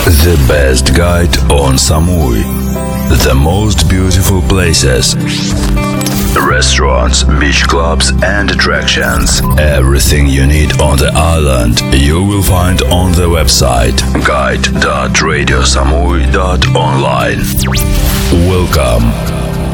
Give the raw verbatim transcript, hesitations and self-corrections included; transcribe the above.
The best guide on Samui. The most beautiful places. Restaurants, beach clubs and attractions. Everything you need on the island you will find on the website guide dot radio samui dot online. Welcome.